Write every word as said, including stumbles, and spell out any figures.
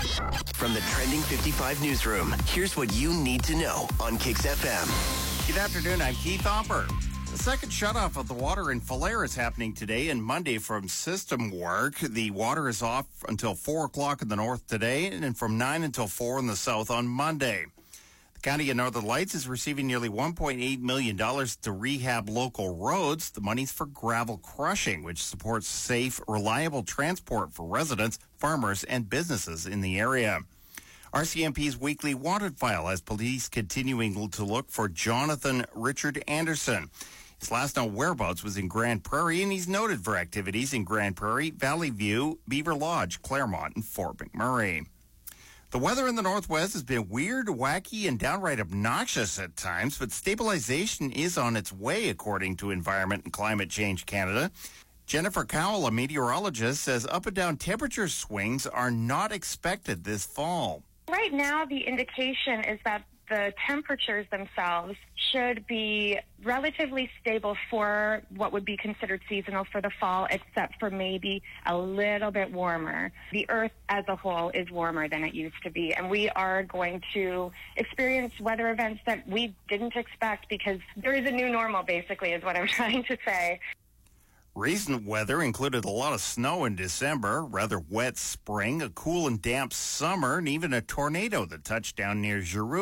From the Trending fifty-five newsroom, here's what you need to know on Kix F M. Good afternoon, I'm Keith Hopper. The second shutoff of the water in Falher is happening today and Monday from system work. The water is off until four o'clock in the north today and from nine until four in the south on Monday. The County of Northern Lights is receiving nearly one point eight million dollars to rehab local roads. The money's for gravel crushing, which supports safe, reliable transport for residents, farmers, and businesses in the area. R C M P's weekly wanted file has police continuing to look for Jonathan Richard Anderson. His last known whereabouts was in Grand Prairie, and he's noted for activities in Grand Prairie, Valley View, Beaver Lodge, Claremont, and Fort McMurray. The weather in the Northwest has been weird, wacky, and downright obnoxious at times, but stabilization is on its way, according to Environment and Climate Change Canada. Jennifer Cowell, a meteorologist, says up and down temperature swings are not expected this fall. Right now, the indication is that the temperatures themselves should be relatively stable for what would be considered seasonal for the fall, except for maybe a little bit warmer. The Earth as a whole is warmer than it used to be, and we are going to experience weather events that we didn't expect because there is a new normal, basically, is what I'm trying to say. Recent weather included a lot of snow in December, rather wet spring, a cool and damp summer, and even a tornado that touched down near Giroux.